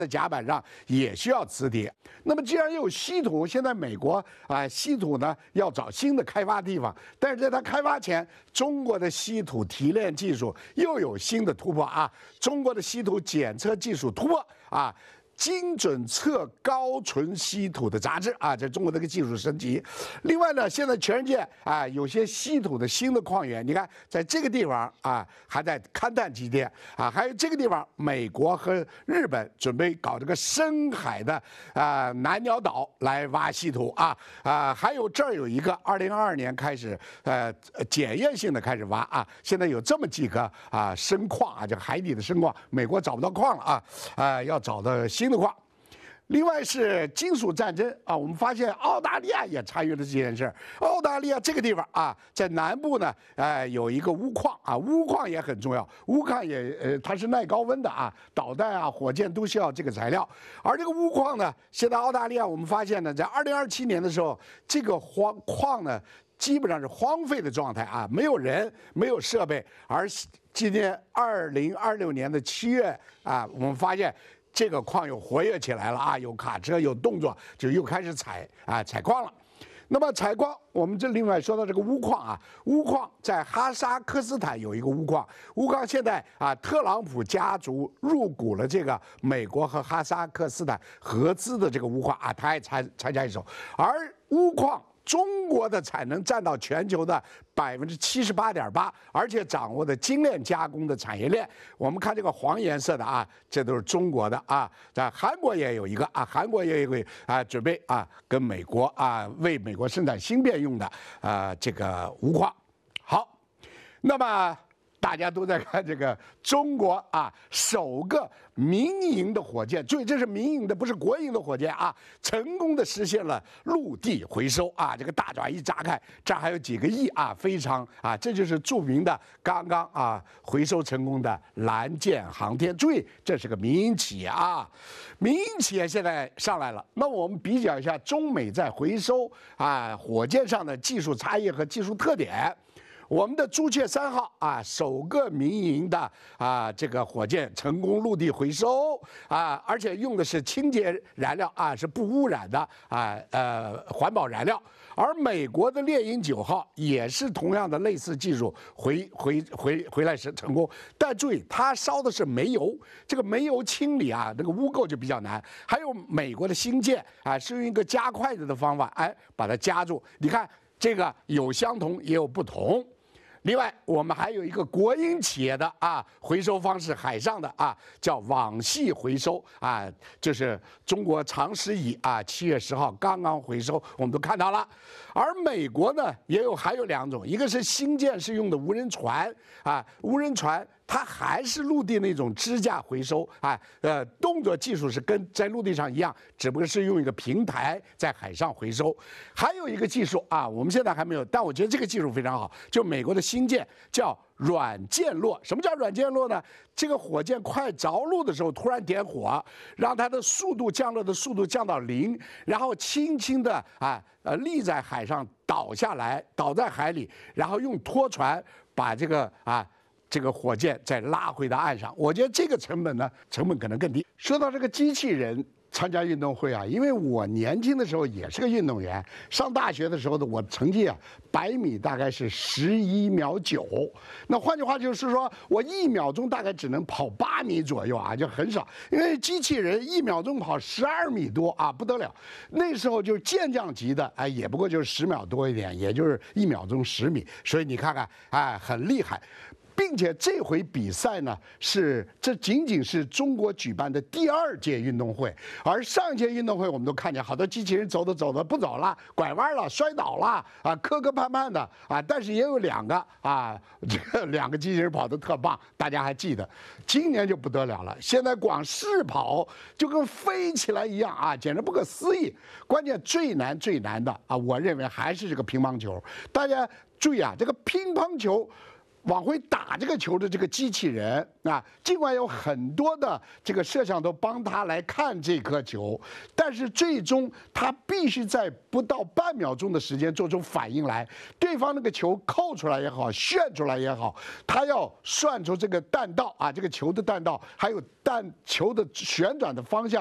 的甲板上也需要磁铁。那么既然有稀土，现在美国稀土呢要找新的开发地方，但是在它开发前，中国的稀土提炼技术又有新的突破啊！中国的稀土检测技术突破啊！精准测高纯稀土的杂质啊，这中国这个技术升级。另外呢，现在全世界有些稀土的新的矿源，你看在这个地方还在勘探期间还有这个地方，美国和日本准备搞这个深海的南鸟岛来挖稀土还有这儿有一个2022年开始检验性的开始挖现在有这么几个深矿这个海底的深矿，美国找不到矿了要找到新的矿。另外是金属战争我们发现澳大利亚也参与了这件事。澳大利亚这个地方在南部呢，有一个钨矿钨矿也很重要，钨矿也它是耐高温的导弹火箭都需要这个材料。而这个钨矿呢，现在澳大利亚我们发现呢，在2027年的时候，这个矿呢基本上是荒废的状态没有人，没有设备。而今年2026年的7月我们发现这个矿又活跃起来了有卡车有动作，就又开始采矿了。那么采矿，我们这另外说到这个钨矿钨矿在哈萨克斯坦有一个钨矿，钨矿现在特朗普家族入股了这个美国和哈萨克斯坦合资的这个钨矿他也参加一手。而钨矿中国的产能占到全球的78.8%，而且掌握的精炼加工的产业链。我们看这个黄颜色的这都是中国的在韩国也有一个韩国也有一个准备跟美国为美国生产芯片用的这个钨矿。好，那么大家都在看这个中国首个民营的火箭，注意这是民营的，不是国营的火箭成功的实现了陆地回收这个大爪一炸开，这还有几个亿非常这就是著名的刚刚回收成功的蓝箭航天。注意这是个民营企业民营企业现在上来了。那我们比较一下中美在回收火箭上的技术差异和技术特点。我们的朱雀3号首个民营的这个火箭成功陆地回收而且用的是清洁燃料是不污染的环保燃料。而美国的猎鹰9号也是同样的类似技术回来是成功，但注意它烧的是煤油，这个煤油清理这个污垢就比较难。还有美国的星舰是用一个加快的方法把它夹住。你看这个有相同也有不同。另外，我们还有一个国营企业的回收方式，海上的叫网系回收就是中国长实乙7月10号刚刚回收，我们都看到了。而美国呢还有2种，一个是星舰是用的无人船无人船它还是陆地那种支架回收动作技术是跟在陆地上一样，只不过是用一个平台在海上回收。还有一个技术我们现在还没有，但我觉得这个技术非常好，就美国的星舰叫软降落。什么叫软降落呢？这个火箭快着陆的时候突然点火，让它的速度降落的速度降到0，然后轻轻的立在海上倒下来，倒在海里，然后用拖船把这个火箭再拉回到岸上。我觉得这个成本可能更低。说到这个机器人参加运动会因为我年轻的时候也是个运动员，上大学的时候的我成绩100米大概是11秒9，那换句话就是说我1秒钟大概只能跑8米左右就很少。因为机器人1秒钟跑12米多不得了。那时候就是健将级的也不过就是10秒多一点，也就是1秒钟10米，所以你看看很厉害。并且这回比赛呢，这仅仅是中国举办的第2届运动会，而上一届运动会我们都看见好多机器人走着不走了，拐弯了，摔倒了磕绊绊的但是也有2个这个2个机器人跑得特棒，大家还记得。今年就不得了了，现在光试跑就跟飞起来一样简直不可思议。关键最难的我认为还是这个乒乓球。大家注意这个乒乓球。 往回打这个球的这个机器人啊，尽管有很多的这个摄像头帮他来看这颗球，但是最终他必须在不到半秒钟的时间做出反应来，对方那个球扣出来也好，旋出来也好，他要算出这个弹道啊，这个球的弹道，还有球的旋转的方向。